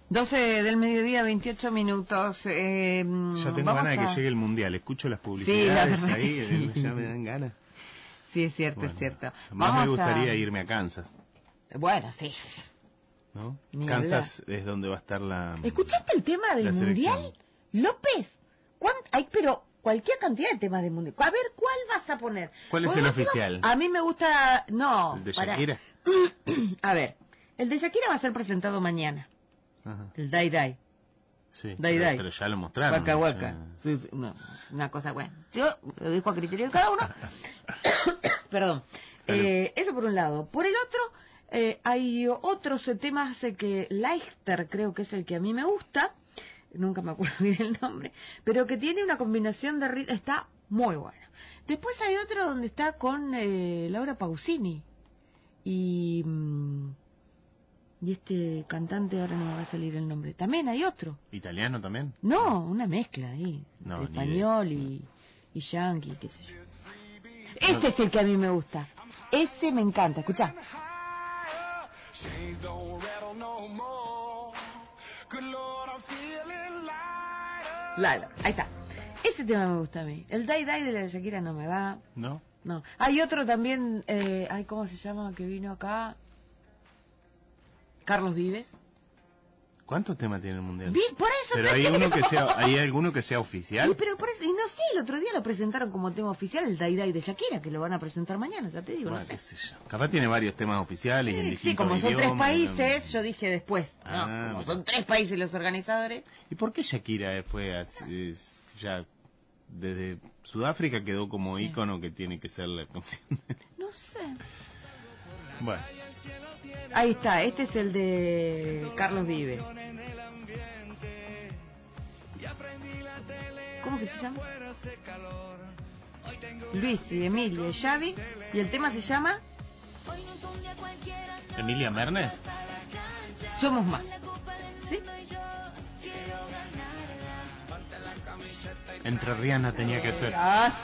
12 del mediodía, 28 minutos. Ya tengo ganas de que llegue el mundial. Escucho las publicidades ahí, ya me dan ganas. Sí, es cierto, es cierto. Más me gustaría irme a Kansas. Bueno, sí. ¿No? Kansas es donde va a estar la... ¿Escuchaste el tema del mundial, López? Pero cualquier cantidad de temas del mundial. A ver, ¿cuál vas a poner? ¿Cuál es el oficial? A mí me gusta... No. ¿El de Shakira? A ver, el de Shakira va a ser presentado mañana. Ajá. El Dai Dai. Sí, pero ya lo mostraron. Waka Waka. Sí, una cosa buena. Yo lo dejo a criterio de cada uno. Perdón. Eso por un lado. Por el otro, hay otros temas que Leichter creo que es el que a mí me gusta. Nunca me acuerdo bien el nombre. Pero que tiene una combinación de ritmo. Está muy bueno. Después hay otro donde está con Laura Pausini. Y este cantante, ahora no me va a salir el nombre. También hay otro. ¿Italiano también? No, una mezcla ahí. No, español y yankee, qué sé yo. Ese es el que a mí me gusta. Ese me encanta. Escuchá. Ahí está. Ese tema me gusta a mí. El Dai Dai de la Shakira no me va. ¿No? No. Hay otro también, ¿cómo se llama? Que vino acá. Carlos Vives. ¿Cuántos temas tiene el mundial? Por eso. Pero hay alguno que sea oficial. Sí, pero por eso, y no sé, el otro día lo presentaron como tema oficial el Dai Dai de Shakira, que lo van a presentar mañana, ya te digo, bueno, no sé. Qué sé yo. Capaz tiene varios temas oficiales y en distintos sí, como son idiomas, 3 países, yo dije después, como son 3 países los organizadores. ¿Y por qué Shakira fue así, ya desde Sudáfrica quedó como ícono que tiene que ser la canción? No sé. Bueno. Ahí está, este es el de Carlos Vives. ¿Cómo que se llama? Luis y Emilia y Xavi. Y el tema se llama ¿Emilia Mernes? Somos Más. ¿Sí? Entrerriana tenía que ser.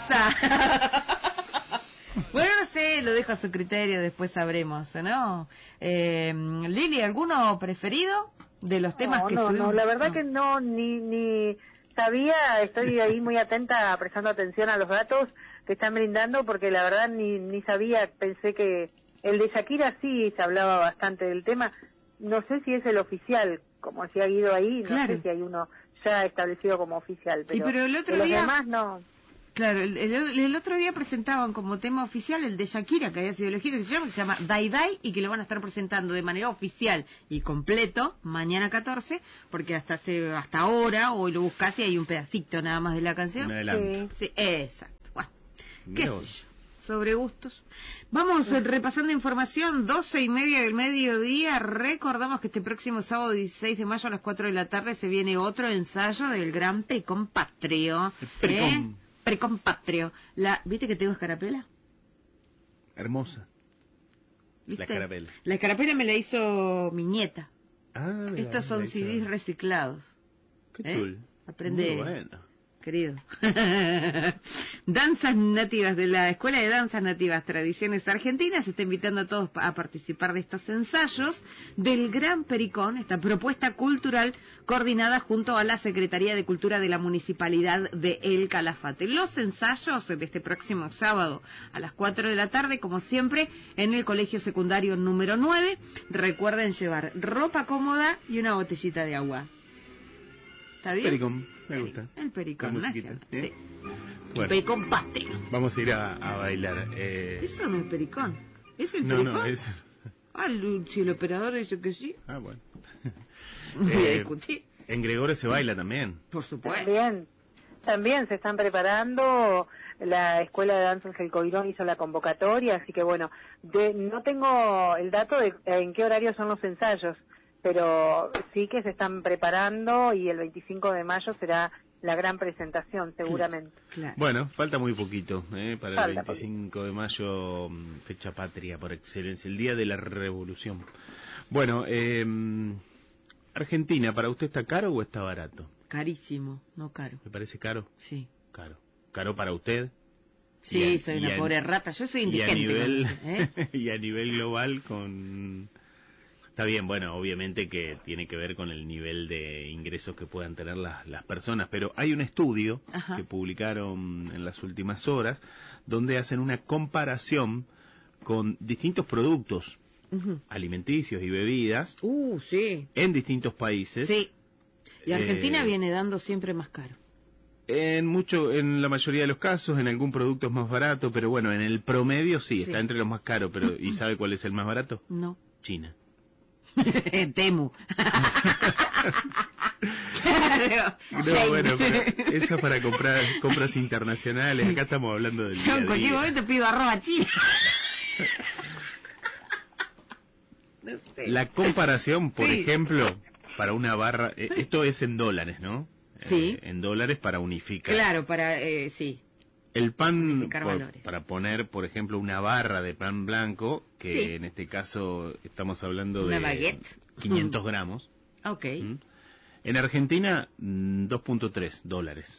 Bueno, no sé, lo dejo a su criterio, después sabremos, ¿no? Lili, ¿alguno preferido de los temas que estuvimos? No, la verdad que no, ni sabía, estoy ahí muy atenta, prestando atención a los datos que están brindando, porque la verdad ni sabía, pensé que el de Shakira sí se hablaba bastante del tema, no sé si es el oficial, como decía Guido ahí, no sé si hay uno ya establecido como oficial, pero el otro los día... demás no. Claro, el otro día presentaban como tema oficial el de Shakira, que había sido elegido, que se llama Dai Dai, y que lo van a estar presentando de manera oficial y completo mañana 14, porque hasta ahora, hoy lo buscas y hay un pedacito nada más de la canción. Sí, exacto. Bueno, qué sé yo, sobre gustos. Vamos repasando información, 12:30 del mediodía. Recordamos que este próximo sábado 16 de mayo a las 4 de la tarde se viene otro ensayo del Gran Precompatrio. Precompatrio. ¿Viste que tengo escarapela? Hermosa. ¿Viste? La escarapela. La escarapela me la hizo mi nieta. Estos son hizo... CDs reciclados. Qué cool. Aprende. Muy bueno. Querido. Danzas nativas de la Escuela de Danzas Nativas Tradiciones Argentinas está invitando a todos a participar de estos ensayos del Gran Pericón, esta propuesta cultural coordinada junto a la Secretaría de Cultura de la Municipalidad de El Calafate. Los ensayos de este próximo sábado a las 4 de la tarde, como siempre, en el Colegio Secundario número 9. Recuerden llevar ropa cómoda y una botellita de agua. ¿Está bien? Pericón, me gusta. El Pericón Nacional. Sí. Bueno, el Pericón Patrio. Vamos a ir a bailar. Eso no es Pericón. ¿Es el Pericón? No, es... si el operador dice que sí. Bueno. Voy a discutir. En Gregorio se baila también. Por supuesto. También se están preparando. La Escuela de Danzas El Coirón hizo la convocatoria, así que bueno, no tengo el dato de en qué horario son los ensayos, pero sí que se están preparando y el 25 de mayo será la gran presentación, seguramente. Claro. Bueno, falta muy poquito para el 25 de mayo, fecha patria por excelencia, el Día de la Revolución. Bueno, Argentina, ¿para usted está caro o está barato? Carísimo, no caro. ¿Me parece caro? Sí. Caro. ¿Caro para usted? Sí, soy una pobre rata, yo soy indigente. Y a nivel global con... Está bien, bueno, obviamente que tiene que ver con el nivel de ingresos que puedan tener las personas, pero hay un estudio Ajá. que publicaron en las últimas horas donde hacen una comparación con distintos productos alimenticios y bebidas Sí. en distintos países. Sí. Y Argentina viene dando siempre más caro. En la mayoría de los casos, en algún producto es más barato, pero bueno, en el promedio sí, está entre los más caros, pero ¿y sabe cuál es el más barato? No. China. Temu. No, bueno, pero eso es para compras internacionales. Acá estamos hablando del día a En cualquier día. momento pido @China. No sé. La comparación, por ejemplo, para una barra, esto es en dólares, ¿no? Sí. En dólares para unificar. Claro, sí. El pan, Unificar valores. para poner, por ejemplo, una barra de pan blanco, que Sí. en este caso estamos hablando Una de baguette. 500 gramos. Ok. En Argentina, $2.3.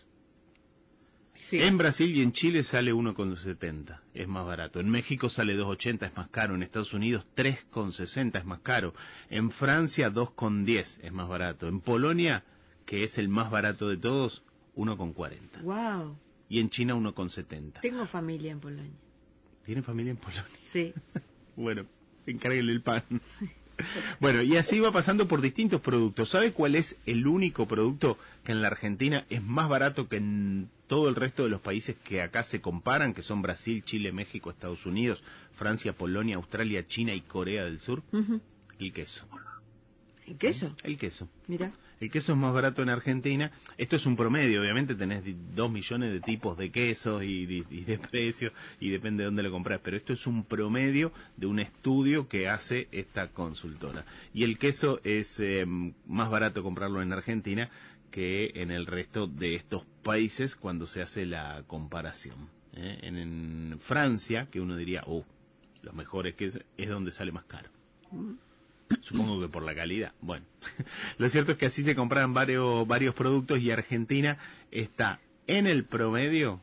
Sí. En Brasil y en Chile sale 1,70, es más barato. En México sale 2,80, es más caro. En Estados Unidos 3,60, es más caro. En Francia 2,10, es más barato. En Polonia, que es el más barato de todos, 1,40. Wow. Y en China 1,70. Tengo familia en Polonia. ¿Tiene familia en Polonia? Sí. Bueno, encárguenle el pan. Bueno, y así va pasando por distintos productos. ¿Sabe cuál es el único producto que en la Argentina es más barato que en todo el resto de los países que acá se comparan, que son Brasil, Chile, México, Estados Unidos, Francia, Polonia, Australia, China y Corea del Sur? El queso. ¿El queso? El queso. Mira. El queso es más barato en Argentina. Esto es un promedio, obviamente tenés 2 millones de tipos de quesos y de precios, y depende de dónde lo compras, pero esto es un promedio de un estudio que hace esta consultora. Y el queso es más barato comprarlo en Argentina que en el resto de estos países cuando se hace la comparación. En Francia, que uno diría, los mejores quesos, es donde sale más caro. Supongo que por la calidad. Bueno, lo cierto es que así se compran varios productos y Argentina está en el promedio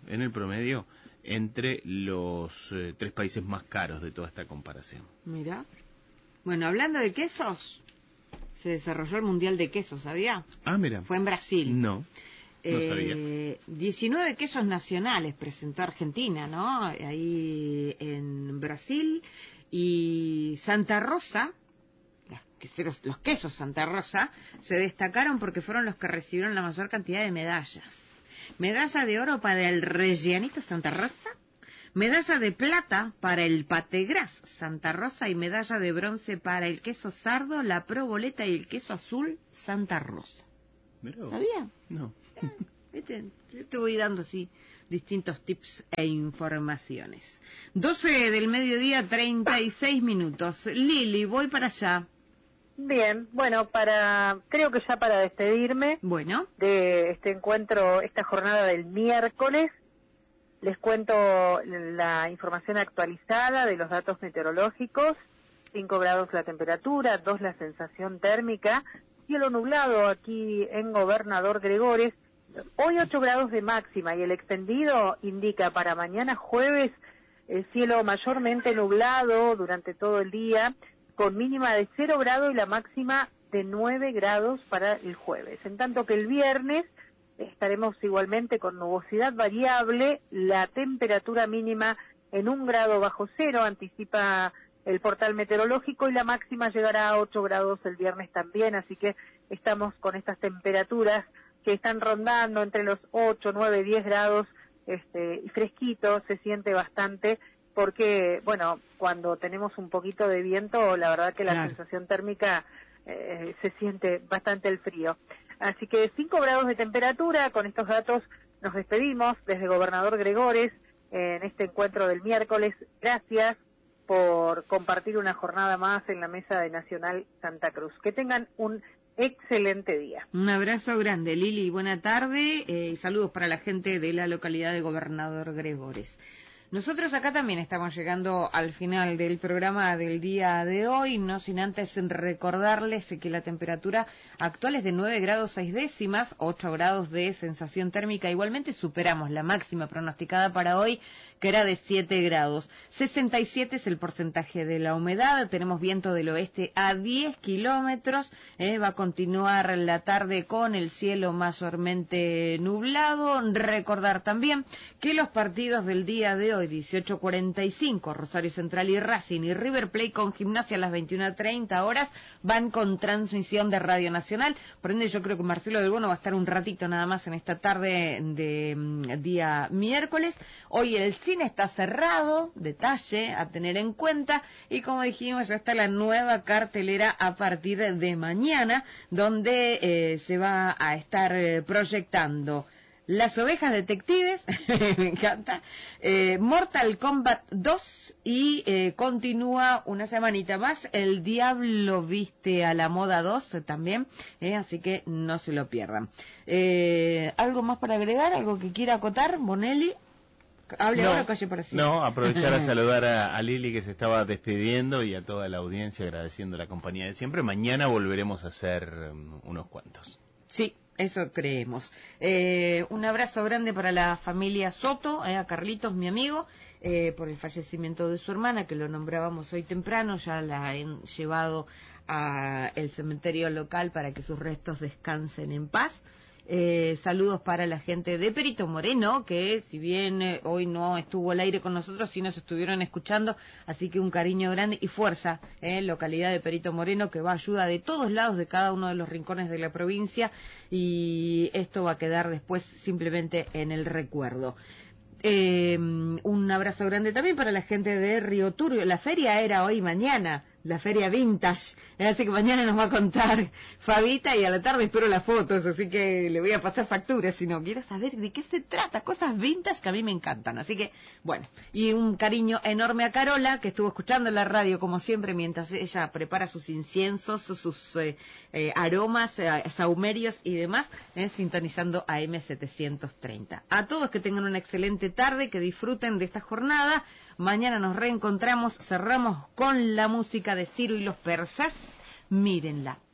entre los 3 países más caros de toda esta comparación. Mira. Bueno, hablando de quesos, se desarrolló el Mundial de Quesos, ¿sabía? Ah, mira. Fue en Brasil. No sabía. 19 quesos nacionales presentó Argentina, ¿no? Ahí en Brasil. Y Santa Rosa, los quesos Santa Rosa, se destacaron porque fueron los que recibieron la mayor cantidad de medallas. Medalla de oro para el Rellanito Santa Rosa, medalla de plata para el Pategras Santa Rosa y medalla de bronce para el queso sardo, la proboleta y el queso azul Santa Rosa. Mirá. ¿Sabía? No. ¿Viste? Yo te voy dando así distintos tips e informaciones. 12 del mediodía, 36 minutos. Lili, voy para allá. Bien, bueno, creo que ya para despedirme Bueno. de este encuentro, esta jornada del miércoles, les cuento la información actualizada de los datos meteorológicos. 5 grados la temperatura, 2 la sensación térmica, cielo nublado aquí en Gobernador Gregores. Hoy 8 grados de máxima y el extendido indica para mañana jueves el cielo mayormente nublado durante todo el día, con mínima de 0 grados y la máxima de 9 grados para el jueves. En tanto que el viernes estaremos igualmente con nubosidad variable, la temperatura mínima en 1 grado bajo cero, anticipa el portal meteorológico, y la máxima llegará a 8 grados el viernes también, así que estamos con estas temperaturas que están rondando entre los 8, 9, 10 grados, y fresquito, se siente bastante, porque, bueno, cuando tenemos un poquito de viento, la verdad que la sensación térmica se siente bastante el frío. Así que 5 grados de temperatura, con estos datos nos despedimos desde Gobernador Gregores en este encuentro del miércoles. Gracias por compartir una jornada más en la mesa de Nacional Santa Cruz. Que tengan un excelente día. Un abrazo grande, Lili, buena tarde y saludos para la gente de la localidad de Gobernador Gregores. Nosotros acá también estamos llegando al final del programa del día de hoy, no sin antes recordarles que la temperatura actual es de 9 grados 6 décimas, 8 grados de sensación térmica. Igualmente superamos la máxima pronosticada para hoy, que era de 7 grados. 67 es el porcentaje de la humedad, tenemos viento del oeste a 10 kilómetros, va a continuar la tarde con el cielo mayormente nublado. Recordar también que los partidos del día de hoy, 18:45, Rosario Central y Racing y River Plate con Gimnasia a las 21:30 horas, van con transmisión de Radio Nacional. Por ende, yo creo que Marcelo del Bono va a estar un ratito nada más en esta tarde de día miércoles. Hoy el cine está cerrado, detalle a tener en cuenta, y como dijimos, ya está la nueva cartelera a partir de mañana, donde se va a estar proyectando Las Ovejas Detectives, me encanta, Mortal Kombat 2 y continúa una semanita más El Diablo Viste a la Moda 2 también, así que no se lo pierdan. ¿Algo más para agregar? ¿Algo que quiera acotar, Bonelli? Hable ahora, calle para sí. No, aprovechar a saludar a Lili, que se estaba despidiendo, y a toda la audiencia agradeciendo la compañía de siempre. Mañana volveremos a hacer unos cuantos. Sí, eso creemos. Un abrazo grande para la familia Soto, a Carlitos, mi amigo, por el fallecimiento de su hermana, que lo nombrábamos hoy temprano. Ya la han llevado al cementerio local para que sus restos descansen en paz. Saludos para la gente de Perito Moreno, que si bien hoy no estuvo al aire con nosotros, sí nos estuvieron escuchando, así que un cariño grande y fuerza, localidad de Perito Moreno, que va a ayuda de todos lados, de cada uno de los rincones de la provincia, y esto va a quedar después simplemente en el recuerdo. Un abrazo grande también para la gente de Río Turbio. La feria era hoy y mañana, la feria vintage, así que mañana nos va a contar Fabita, y a la tarde espero las fotos, así que le voy a pasar facturas si no quiero saber de qué se trata, cosas vintage que a mí me encantan. Así que bueno, y un cariño enorme a Carola, que estuvo escuchando la radio como siempre mientras ella prepara sus inciensos, sus aromas, saumerios y demás, sintonizando a M730. A todos que tengan una excelente tarde, que disfruten de esta jornada. Mañana nos reencontramos, cerramos con la música de Ciro y los Persas. Mírenla.